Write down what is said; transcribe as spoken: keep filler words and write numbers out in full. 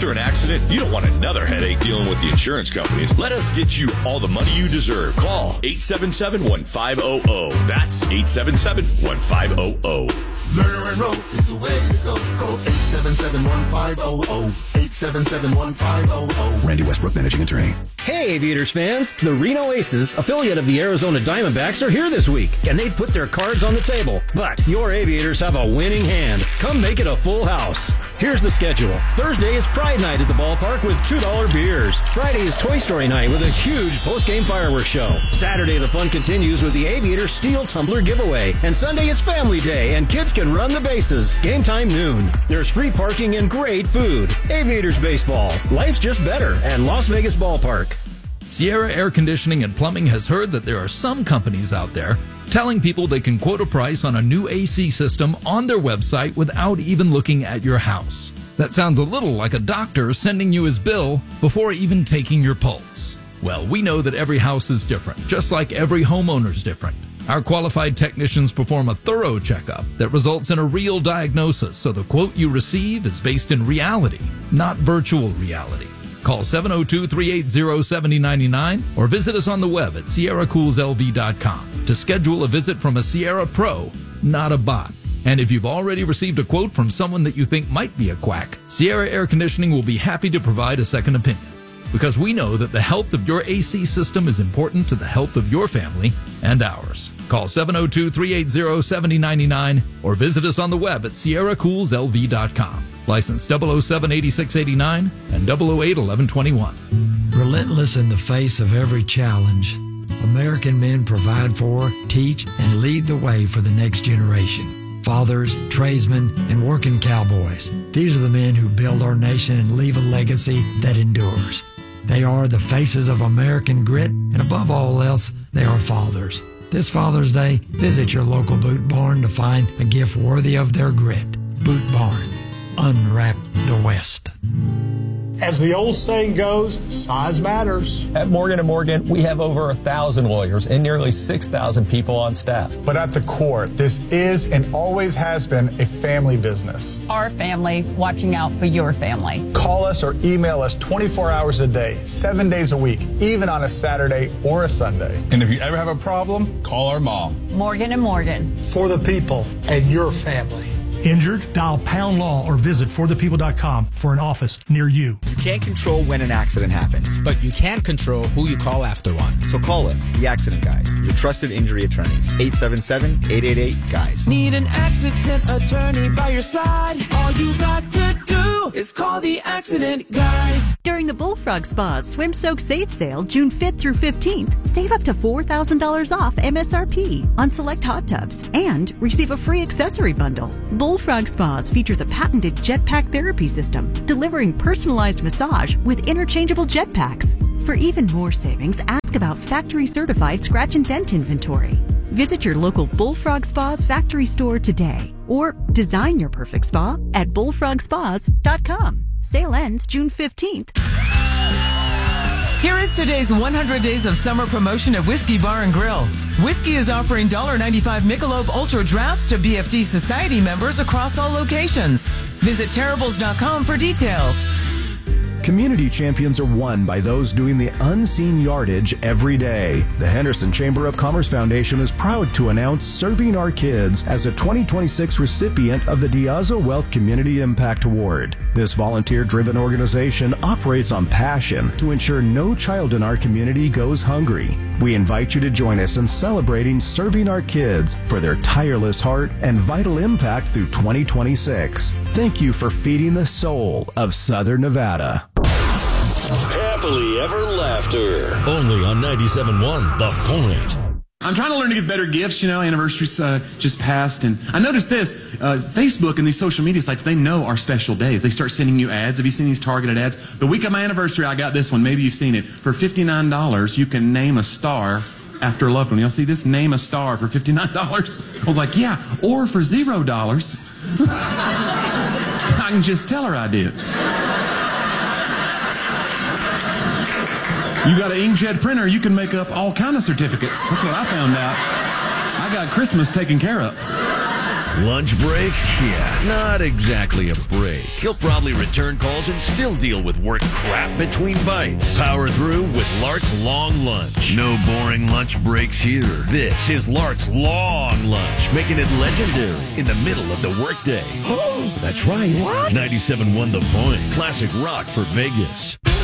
After an accident, you don't want another headache dealing with the insurance companies. Let us get you all the money you deserve. Call eight seven seven, one five zero zero. That's eight seven seven, one five zero zero. Lerner and Rowe is the way to go. Call eight seven seven, one five zero zero. eight seven seven, one five zero zero. Randy Westbrook, managing attorney. Hey, Aviators fans. The Reno Aces, affiliate of the Arizona Diamondbacks, are here this week, and they've put their cards on the table. But your Aviators have a winning hand. Come make it a full house. Here's the schedule. Thursday is Pride Night at the ballpark with two dollar beers. Friday is Toy Story Night with a huge post-game fireworks show. Saturday, the fun continues with the Aviator Steel Tumbler giveaway. And Sunday, it's Family Day, and kids can run the bases. Game time noon. There's free parking and great food. Aviators Baseball. Life's just better at Las Vegas Ballpark. Sierra Air Conditioning and Plumbing has heard that there are some companies out there telling people they can quote a price on a new A C system on their website without even looking at your house. That sounds a little like a doctor sending you his bill before even taking your pulse. Well, we know that every house is different, just like every homeowner's different. Our qualified technicians perform a thorough checkup that results in a real diagnosis, so the quote you receive is based in reality, not virtual reality. Call seven oh two, three eight zero, seven oh nine nine or visit us on the web at sierra cools l v dot com to schedule a visit from a Sierra Pro, not a bot. And if you've already received a quote from someone that you think might be a quack, Sierra Air Conditioning will be happy to provide a second opinion. Because we know that the health of your A C system is important to the health of your family and ours. Call seven oh two, three eight zero, seven oh nine nine or visit us on the web at sierra cools l v dot com. License double oh seven, eighty-six eighty-nine and double oh eight, eleven twenty-one. Relentless in the face of every challenge, American men provide for, teach, and lead the way for the next generation. Fathers, tradesmen, and working cowboys. These are the men who build our nation and leave a legacy that endures. They are the faces of American grit, and above all else, they are fathers. This Father's Day, visit your local Boot Barn to find a gift worthy of their grit. Boot Barn. Unwrap the West. As the old saying goes, size matters. At Morgan and Morgan, we have over a thousand lawyers and nearly six thousand people on staff. But at the core, this is and always has been a family business. Our family watching out for your family. Call us or email us twenty-four hours a day, seven days a week, even on a Saturday or a Sunday. And if you ever have a problem, call our mom. Morgan and Morgan. For the people and your family. Injured? Dial Pound Law or visit for the people dot com for an office near you. You can't control when an accident happens, but you can control who you call after one. So call us, the Accident Guys, your trusted injury attorneys. eight seven seven, eight eight eight, G U Y S. Need an accident attorney by your side? All you got to do is call the Accident Guys. During the Bullfrog Spa's Swim Soak Save Sale, June fifth through fifteenth, save up to four thousand dollars off M S R P on select hot tubs and receive a free accessory bundle. Bullfrog Spas feature the patented Jetpack Therapy System, delivering personalized massage with interchangeable jetpacks. For even more savings, ask about factory-certified scratch and dent inventory. Visit your local Bullfrog Spas factory store today or design your perfect spa at bullfrog spas dot com. Sale ends June fifteenth. Here is today's one hundred Days of Summer promotion at Whiskey Bar and Grill. Whiskey is offering one dollar ninety-five Michelob Ultra Drafts to B F D Society members across all locations. Visit terribles dot com for details. Community champions are won by those doing the unseen yardage every day. The Henderson Chamber of Commerce Foundation is proud to announce Serving Our Kids as a twenty twenty-six recipient of the Diazo Wealth Community Impact Award. This volunteer-driven organization operates on passion to ensure no child in our community goes hungry. We invite you to join us in celebrating Serving Our Kids for their tireless heart and vital impact through twenty twenty-six. Thank you for feeding the soul of Southern Nevada. Happily Ever Laughter. Only on ninety-seven point one The Point. I'm trying to learn to give better gifts. You know, anniversaries uh, just passed. And I noticed this. Uh, Facebook and these social media sites, they know our special days. They start sending you ads. Have you seen these targeted ads? The week of my anniversary, I got this one. Maybe you've seen it. For fifty-nine dollars, you can name a star after a loved one. Y'all see this? Name a star for fifty-nine dollars. I was like, yeah. Or for zero dollars. I can just tell her I did. You got an inkjet printer, you can make up all kind of certificates. That's what I found out. I got Christmas taken care of. Lunch break? Yeah, not exactly a break. He'll probably return calls and still deal with work crap between bites. Power through with Lark's Long Lunch. No boring lunch breaks here. This is Lark's Long Lunch, making it legendary in the middle of the workday. That's right. ninety-seven point one The Point. Classic rock for Vegas.